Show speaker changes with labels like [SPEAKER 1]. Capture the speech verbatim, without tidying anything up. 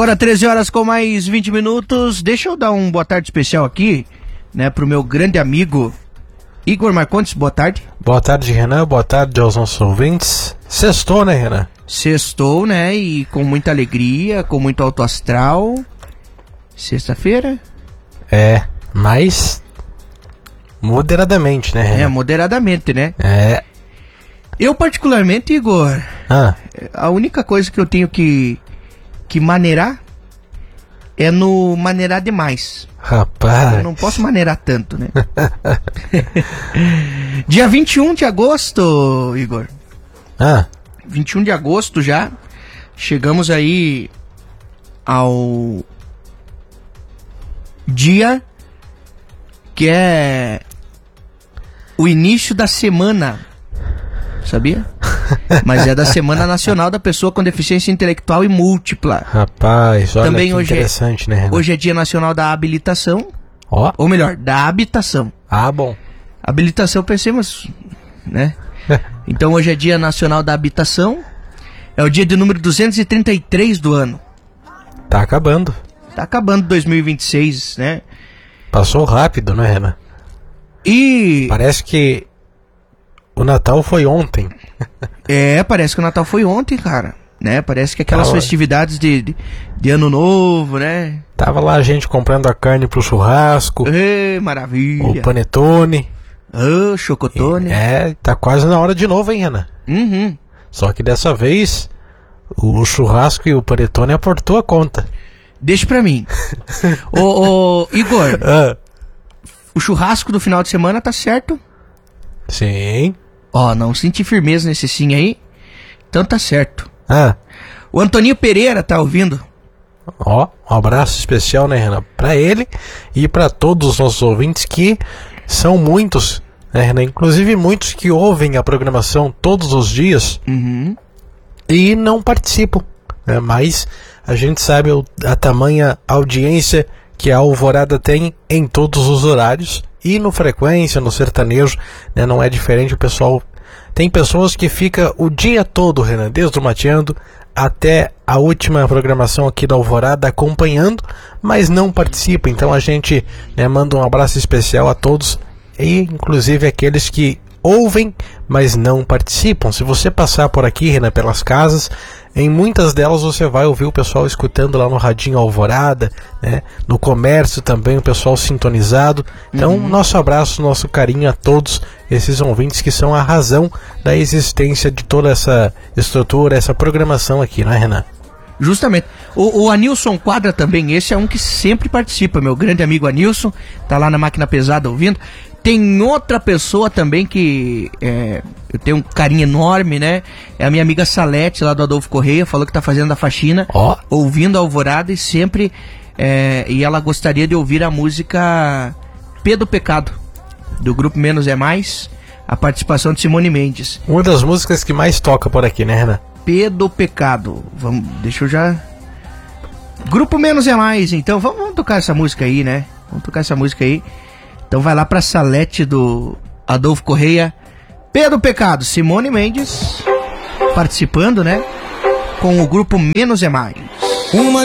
[SPEAKER 1] Agora treze horas com mais vinte minutos. Deixa eu dar um boa tarde especial aqui, né, pro meu grande amigo Igor Marcondes. Boa tarde.
[SPEAKER 2] Boa tarde, Renan. Boa tarde aos nossos ouvintes. Sextou, né, Renan?
[SPEAKER 1] Sextou, né, e com muita alegria, com muito alto astral. Sexta-feira?
[SPEAKER 2] É, mas moderadamente, né, Renan?
[SPEAKER 1] É, moderadamente, né?
[SPEAKER 2] É.
[SPEAKER 1] Eu particularmente, Igor,
[SPEAKER 2] Ah.
[SPEAKER 1] a única coisa que eu tenho que, que maneirar é no maneirar demais.
[SPEAKER 2] Rapaz.
[SPEAKER 1] Eu não posso maneirar tanto, né? Dia vinte e um de agosto, Igor.
[SPEAKER 2] Ah.
[SPEAKER 1] vinte e um de agosto já. Chegamos aí ao dia que é o início da semana, sabia? Mas é da Semana Nacional da Pessoa com Deficiência Intelectual e Múltipla.
[SPEAKER 2] Rapaz, olha
[SPEAKER 1] Também
[SPEAKER 2] que
[SPEAKER 1] hoje
[SPEAKER 2] interessante,
[SPEAKER 1] é,
[SPEAKER 2] né, Renan?
[SPEAKER 1] Hoje é Dia Nacional da Habilitação.
[SPEAKER 2] Ó.
[SPEAKER 1] Ou melhor, da habitação.
[SPEAKER 2] Ah, bom.
[SPEAKER 1] Habilitação, pensei, mas, né? Então hoje é Dia Nacional da Habitação. É o dia de número duzentos e trinta e três do ano.
[SPEAKER 2] Tá acabando.
[SPEAKER 1] Tá acabando dois mil e vinte e seis, né?
[SPEAKER 2] Passou rápido, né, Renan?
[SPEAKER 1] E...
[SPEAKER 2] Parece que o Natal foi ontem.
[SPEAKER 1] É, parece que o Natal foi ontem, cara. Né? Parece que aquelas
[SPEAKER 2] Tava...
[SPEAKER 1] festividades de, de, de Ano Novo, né?
[SPEAKER 2] Tava lá a gente comprando a carne pro churrasco.
[SPEAKER 1] Ê, maravilha.
[SPEAKER 2] O panetone.
[SPEAKER 1] Ah, chocotone.
[SPEAKER 2] E, é, tá quase na hora de novo, hein, Renan?
[SPEAKER 1] Uhum.
[SPEAKER 2] Só que dessa vez, o churrasco e o panetone aportou a conta.
[SPEAKER 1] Deixa pra mim. ô, ô, Igor,
[SPEAKER 2] Ah.
[SPEAKER 1] o churrasco do final de semana tá certo?
[SPEAKER 2] Sim.
[SPEAKER 1] Ó, não senti firmeza nesse sim aí. Então tá certo.
[SPEAKER 2] Ah.
[SPEAKER 1] O Antoninho Pereira tá ouvindo?
[SPEAKER 2] Ó, um abraço especial, né, Renan? Pra ele e pra todos os nossos ouvintes, que são muitos, né, Renan? Inclusive muitos que ouvem a programação todos os dias.
[SPEAKER 1] Uhum.
[SPEAKER 2] E não participam, né? Mas a gente sabe a tamanha audiência que a Alvorada tem em todos os horários. E no Frequência, no Sertanejo, né, não é diferente. O pessoal... Tem pessoas que ficam o dia todo, Renan, desde o mateando até a última programação aqui da Alvorada, acompanhando, mas não participa. Então a gente, né, manda um abraço especial a todos, e inclusive aqueles que ouvem, mas não participam. Se você passar por aqui, Renan, pelas casas, em muitas delas você vai ouvir o pessoal escutando lá no radinho Alvorada, né? No comércio também o pessoal sintonizado. Então, uhum. Nosso abraço, nosso carinho a todos esses ouvintes que são a razão da existência de toda essa estrutura, essa programação aqui, não é, Renan?
[SPEAKER 1] Justamente. O, o Anilson Quadra também, esse é um que sempre participa, meu grande amigo Anilson, tá lá na Máquina Pesada ouvindo. Tem outra pessoa também que é, eu tenho um carinho enorme, né? É a minha amiga Salete, lá do Adolfo Correia, falou que tá fazendo a faxina,
[SPEAKER 2] oh.
[SPEAKER 1] ouvindo a Alvorada e sempre... É, e ela gostaria de ouvir a música P do Pecado, do grupo Menos é Mais, a participação de Simone Mendes.
[SPEAKER 2] Uma das músicas que mais toca por aqui, né, Renan?
[SPEAKER 1] P do Pecado. Vamos, deixa eu já... Grupo Menos é Mais, então vamos, vamos tocar essa música aí, né? Vamos tocar essa música aí. Então vai lá pra Salete do Adolfo Correia. P do Pecado, Simone Mendes participando, né? Com o grupo Menos é Mais. Uma